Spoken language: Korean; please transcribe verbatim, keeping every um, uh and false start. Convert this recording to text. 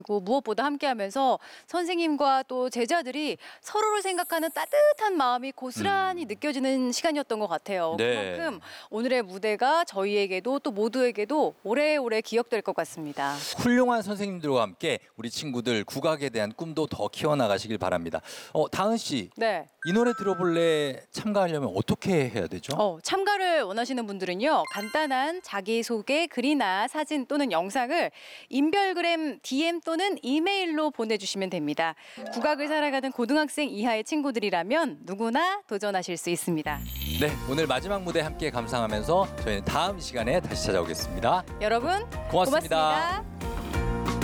그리고 무엇보다 함께하면서 선생님과 또 제자들이 서로를 생각하는 따뜻한 마음이 고스란히 음. 느껴지는 시간이었던 것 같아요. 네. 그만큼 오늘의 무대가 저희에게도 또 모두에게도 오래오래 기억될 것 같습니다. 훌륭한 선생님들과 함께 우리 친구들 국악에 대한 꿈도 더 키워나가시길 바랍니다. 어, 다은 씨, 네. 이 노래 들어볼래 참가하려면 어떻게 해야 되죠? 어, 참가를 원하시는 분들은요. 간단한 자기소개 글이나 사진 또는 영상을 인별그램 디엠 또는 이메일로 보내주시면 됩니다. 국악을 살아가는 고등학생 이하의 친구들이라면 누구나 도전하실 수 있습니다. 네, 오늘 마지막 무대 함께 감상하면서 저희는 다음 시간에 다시 찾아오겠습니다. 여러분 고맙습니다. 고맙습니다.